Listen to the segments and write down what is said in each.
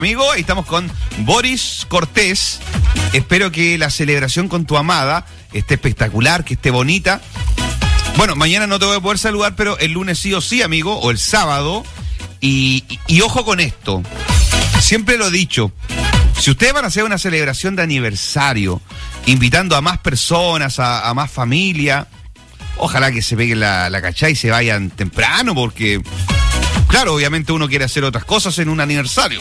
Amigo, ahí estamos con Boris Cortés. Espero que la celebración con tu amada esté espectacular, que esté bonita. Bueno, mañana no te voy a poder saludar, pero el lunes sí o sí, amigo, o el sábado. Y ojo con esto, siempre lo he dicho, si ustedes van a hacer una celebración de aniversario, invitando a más personas, a más familia, ojalá que se peguen la cachá y se vayan temprano, porque... Claro, obviamente uno quiere hacer otras cosas en un aniversario.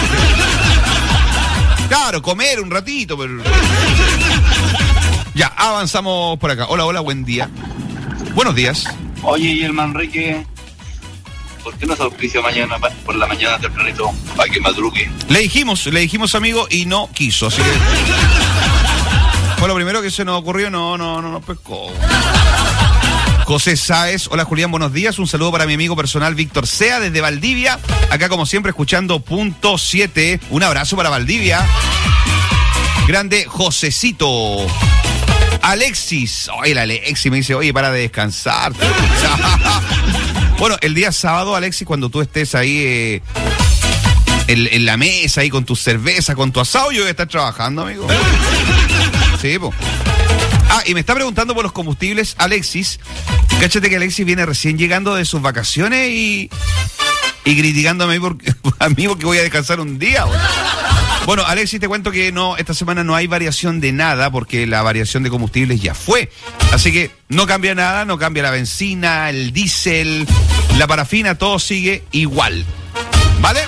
Claro, comer un ratito, pero... Ya, avanzamos por acá. Hola, buen día. Buenos días. Oye, y el Manrique, ¿por qué no se auspicia mañana por la mañana tempranito para que madrugue? Le dijimos, amigo, y no quiso, así que... Fue lo primero que se nos ocurrió, no pescó. José Sáez, hola Julián, buenos días. Un saludo para mi amigo personal Víctor Sea desde Valdivia. Acá como siempre escuchando punto 7. Un abrazo para Valdivia. Grande Josecito. Alexis. Oye, la Alexis me dice, oye, para de descansar. Bueno, el día sábado, Alexis, cuando tú estés ahí en la mesa, ahí con tu cerveza, con tu asado, yo voy a estar trabajando, amigo. Sí, po. Ah, y me está preguntando por los combustibles, Alexis. Cáchate que Alexis viene recién llegando de sus vacaciones y criticándome a mí porque voy a descansar un día. Bueno, Alexis, te cuento que no, esta semana no hay variación de nada porque la variación de combustibles ya fue. Así que no cambia nada, no cambia la benzina, el diésel, la parafina, todo sigue igual. ¿Vale?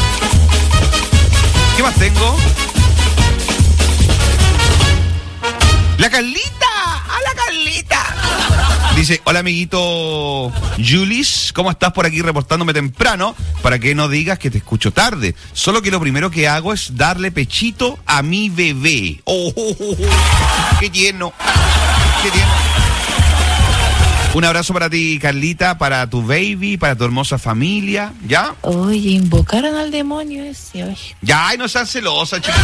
¿Qué más tengo? ¡La Carlita! ¡A la Carlita! Dice, hola amiguito Julis, ¿cómo estás por aquí reportándome temprano? Para que no digas que te escucho tarde. Solo que lo primero que hago es darle pechito a mi bebé. ¡Qué lleno! ¡Qué lleno! Un abrazo para ti, Carlita, para tu baby, para tu hermosa familia, ¿ya? Oye, invocaron al demonio ese, oye. Ya, y no seas celosa, chiquilla.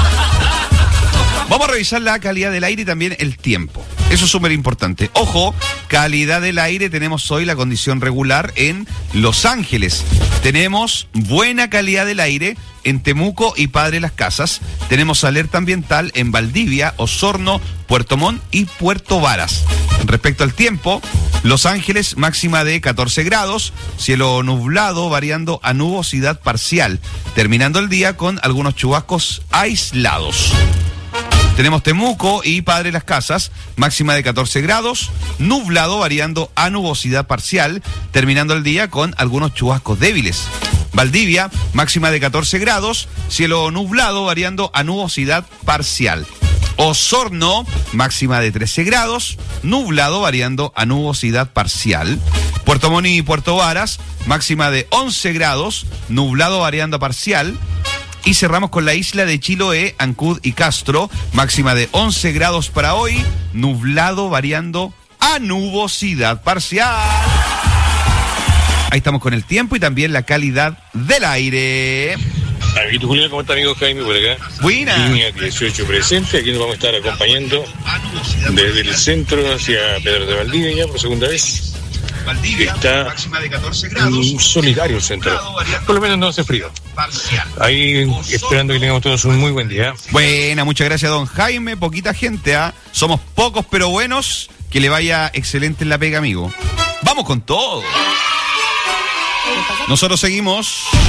Vamos a revisar la calidad del aire y también el tiempo. Eso es súper importante. Ojo, calidad del aire, tenemos hoy la condición regular en Los Ángeles. Tenemos buena calidad del aire en Temuco y Padre Las Casas. Tenemos alerta ambiental en Valdivia, Osorno, Puerto Montt y Puerto Varas. Respecto al tiempo, Los Ángeles máxima de 14 grados, cielo nublado variando a nubosidad parcial, terminando el día con algunos chubascos aislados. Tenemos Temuco y Padre Las Casas, máxima de 14 grados, nublado variando a nubosidad parcial, terminando el día con algunos chubascos débiles. Valdivia, máxima de 14 grados, cielo nublado variando a nubosidad parcial. Osorno, máxima de 13 grados, nublado variando a nubosidad parcial. Puerto Montt y Puerto Varas, máxima de 11 grados, nublado variando a parcial. Y cerramos con la isla de Chiloé, Ancud y Castro, máxima de 11 grados para hoy, nublado variando a nubosidad parcial. Ahí estamos con el tiempo y también la calidad del aire. Amiguito Julián, ¿cómo está amigo Jaime por acá? Buena. Línea 18 presente, aquí nos vamos a estar acompañando desde el centro hacia Pedro de Valdivia ya por segunda vez. Está solitario el centro, por lo menos no hace frío. Ahí esperando que tengamos todos un muy buen día. Buena, muchas gracias don Jaime, poquita gente, ¿eh? Somos pocos pero buenos, que le vaya excelente en la pega, amigo. Vamos con todo. Nosotros seguimos.